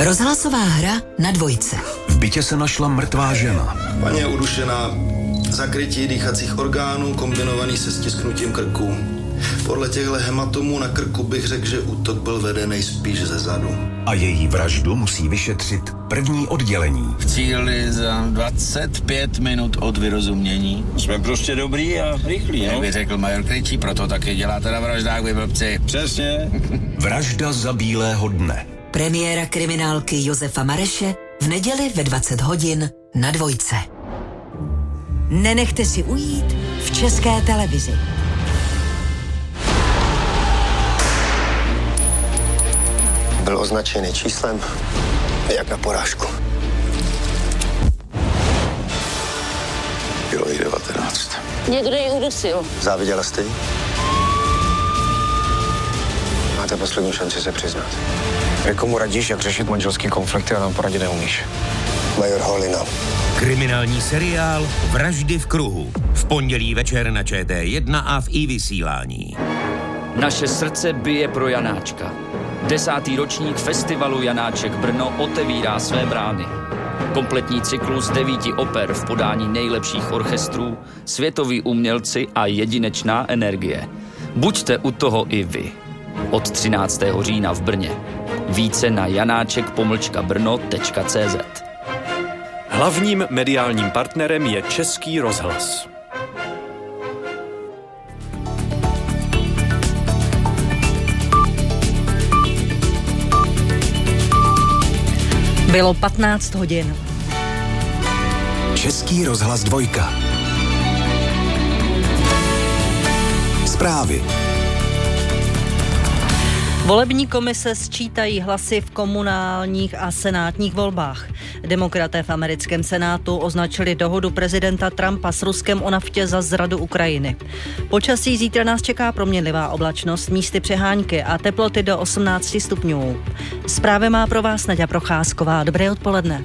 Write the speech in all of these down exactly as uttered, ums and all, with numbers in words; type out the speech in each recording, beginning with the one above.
Rozhlasová hra na Dvojce. V bytě se našla mrtvá žena. Paní je udušená, zakrytí dýchacích orgánů kombinovaný se stisknutím krku. Podle těchto hematomů na krku bych řekl, že útok byl vedený spíš ze zadu. A její vraždu musí vyšetřit první oddělení. V cíli za dvacet pět minut od vyrozumění. Jsme prostě dobrý a rychlí, Jak no? by řekl major Kryčí, proto taky děláte na vraždách, vy blbci. Přesně. Vražda za bílého dne. Premiéra kriminálky Josefa Mareše v neděli ve dvacet hodin na Dvojce. Nenechte si ujít v České televizi. Byl označený číslem jak na porážku. Bylo jí devatenáct. Někdo ji udusil. Záviděla jste jí? Máte poslední šanci se přiznat. Komu radíš, jak řešit manželský konflikty a nám poradit neumíš? Major Holina. Kriminální seriál Vraždy v kruhu. V pondělí večer na Č T jedna a v iVysílání. Naše srdce bije pro Janáčka. Desátý ročník festivalu Janáček Brno otevírá své brány. Kompletní cyklus devíti oper v podání nejlepších orchestrů, světoví umělci a jedinečná energie. Buďte u toho i vy. Od třináctého října v Brně. Více na janáček pomlčka brno tečka cé zet. Hlavním mediálním partnerem je Český rozhlas. Bylo patnáct hodin. Český rozhlas dvojka. Zprávy. Volební komise sčítají hlasy v komunálních a senátních volbách. Demokraté v americkém senátu označili dohodu prezidenta Trumpa s Ruskem o naftě za zradu Ukrajiny. Počasí zítra nás čeká proměnlivá oblačnost, místy přehánky a teploty do osmnáct stupňů. Zprávy má pro vás Naďa Procházková. Dobré odpoledne.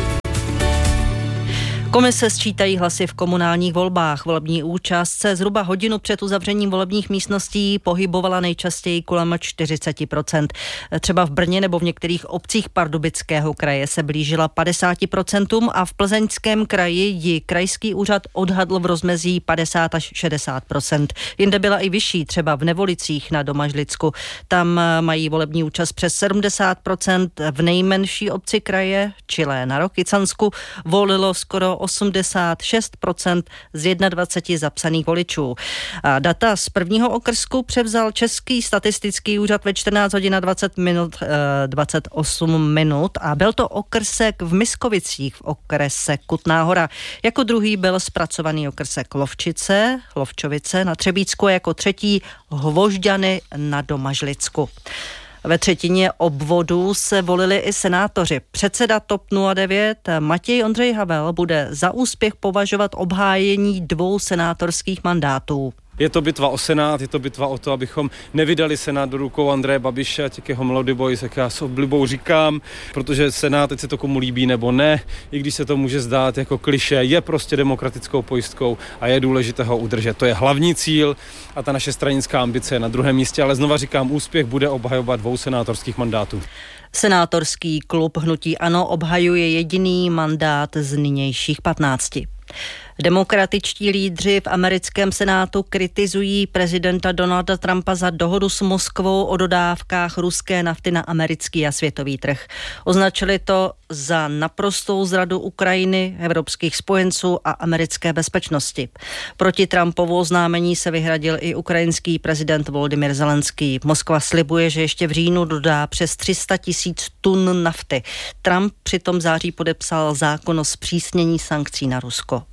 Komise sčítají hlasy v komunálních volbách. Volební účast se zhruba hodinu před uzavřením volebních místností pohybovala nejčastěji kolem čtyřicet procent. Třeba v Brně nebo v některých obcích Pardubického kraje se blížila padesát procent a v Plzeňském kraji ji krajský úřad odhadl v rozmezí padesát až šedesát procent. Jinde byla i vyšší, třeba v Nevolicích na Domažlicku. Tam mají volební účast přes sedmdesát procent. V nejmenší obci kraje, čile na Rokycansku, volilo skoro osmdesát šest procent z dvacet jedna zapsaných voličů. A data z prvního okrsku převzal Český statistický úřad ve čtrnáct hodin a dvacet minut, dvacet osm minut a byl to okrsek v Miskovicích v okrese Kutná Hora. Jako druhý byl zpracovaný okrsek Lovčice, Lovčovice na Třebíčsku a jako třetí Hvožďany na Domažlicku. Ve třetině obvodů se volili i senátoři. Předseda T O P nula devět Matěj Ondřej Havel bude za úspěch považovat obhájení dvou senátorských mandátů. Je to bitva o Senát, je to bitva o to, abychom nevydali Senát do rukou Andreje Babiše a těch jeho Melody Boys, jak já s oblibou říkám, protože Senát, teď se to komu líbí nebo ne, i když se to může zdát jako klišé, je prostě demokratickou pojistkou a je důležité ho udržet. To je hlavní cíl a ta naše stranická ambice je na druhém místě, ale znova říkám, úspěch bude obhajovat dvou senátorských mandátů. Senátorský klub Hnutí ANO obhajuje jediný mandát z nynějších patnácti. Demokratičtí lídři v americkém senátu kritizují prezidenta Donalda Trumpa za dohodu s Moskvou o dodávkách ruské nafty na americký a světový trh. Označili to za naprostou zradu Ukrajiny, evropských spojenců a americké bezpečnosti. Proti Trumpovu oznámení se vyhradil i ukrajinský prezident Volodymyr Zelenský. Moskva slibuje, že ještě v říjnu dodá přes tři sta tisíc tun nafty. Trump přitom v září podepsal zákon o zpřísnění sankcí na Rusko.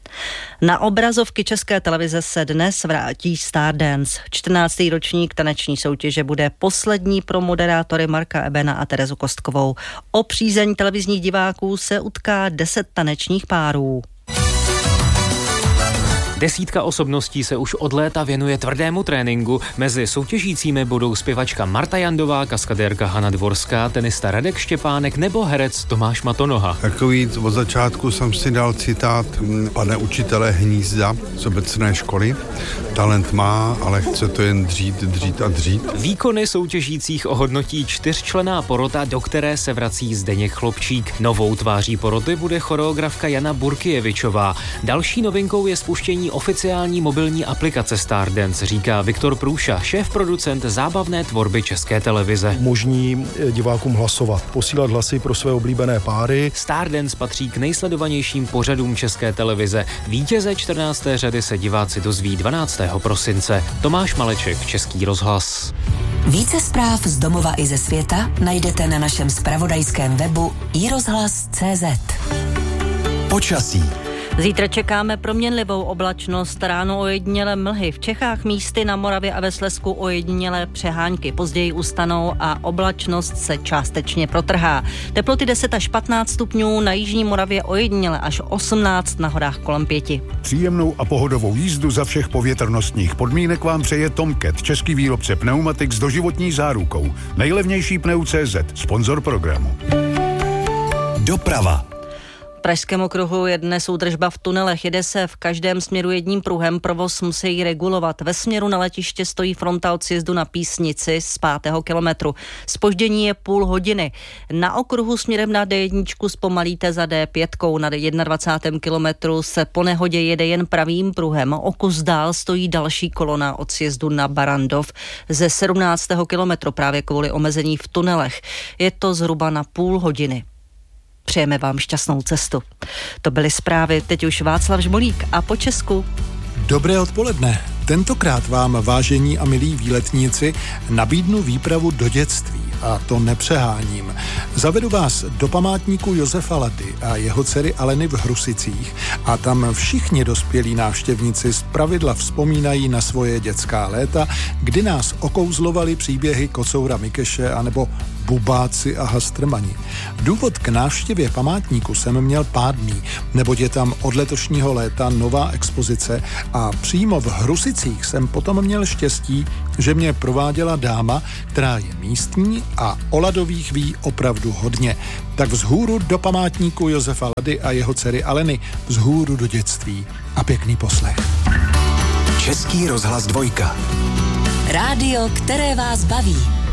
Na obrazovky České televize se dnes vrátí Stardance. čtrnáctý ročník taneční soutěže bude poslední pro moderátory Marka Ebena a Terezu Kostkovou. O přízeň televizních diváků se utká deset tanečních párů. Desítka osobností se už od léta věnuje tvrdému tréninku. Mezi soutěžícími budou zpěvačka Marta Jandová, kaskadérka Hana Dvorská, tenista Radek Štěpánek nebo herec Tomáš Matonoha. Takový od začátku jsem si dal citát pane učitele Hnízda z obecné školy. Talent má, ale chce to jen dřít, dřít a dřít. Výkony soutěžících ohodnotí čtyřčlenná porota, do které se vrací Zdeněk Chlopčík. Novou tváří poroty bude choreografka Jana Burkijevičová. Další novinkou je spuštění oficiální mobilní aplikace Stardance, říká Viktor Průša, šéf-producent zábavné tvorby České televize. Umožní divákům hlasovat, posílat hlasy pro své oblíbené páry. Stardance patří k nejsledovanějším pořadům České televize. Vítěze čtrnácté řady se diváci dozví dvanáctého prosince. Tomáš Maleček, Český rozhlas. Více zpráv z domova i ze světa najdete na našem zpravodajském webu i rozhlas tečka cé zet. Počasí. Zítra čekáme proměnlivou oblačnost, ráno ojedinělé mlhy. V Čechách místy na Moravě a ve Slezsku ojedinělé přehánky. Později ustanou a oblačnost se částečně protrhá. Teploty deset až patnáct stupňů, na jižní Moravě ojedinělé až osmnáct, na horách kolem pěti. Příjemnou a pohodovou jízdu za všech povětrnostních podmínek vám přeje Tomcat, český výrobce pneumatik s doživotní zárukou. Nejlevnější pneu tečka cé zet, sponzor programu. Doprava. V Pražském okruhu je dnes údržba v tunelech. Jede se v každém směru jedním pruhem, provoz musí regulovat. Ve směru na letiště stojí fronta od sjezdu na Písnici z pátého kilometru. Zpoždění je půl hodiny. Na okruhu směrem na dé jedna zpomalíte za dé pět. Na dvacátém prvním kilometru se po nehodě jede jen pravým pruhem. O kus dál stojí další kolona od sjezdu na Barandov ze sedmnáctého kilometru právě kvůli omezení v tunelech. Je to zhruba na půl hodiny. Přejeme vám šťastnou cestu. To byly zprávy, teď už Václav Žmolík a po Česku. Dobré odpoledne. Tentokrát vám, vážení a milí výletníci, nabídnu výpravu do dětství. A to nepřeháním. Zavedu vás do památníku Josefa Laty a jeho dcery Aleny v Hrusicích a tam všichni dospělí návštěvníci zpravidla vzpomínají na svoje dětská léta, kdy nás okouzlovali příběhy Kocoura Mikeše anebo Bubáci a Hastrmani. Důvod k návštěvě památníku jsem měl pádný, neboť je tam od letošního léta nová expozice a přímo v Hrusicích jsem potom měl štěstí, že mě prováděla dáma, která je místní a o Ladových ví opravdu hodně. Tak vzhůru do památníku Josefa Lady a jeho dcery Aleny, vzhůru do dětství a pěkný poslech. Český rozhlas dvojka. Rádio, které vás baví.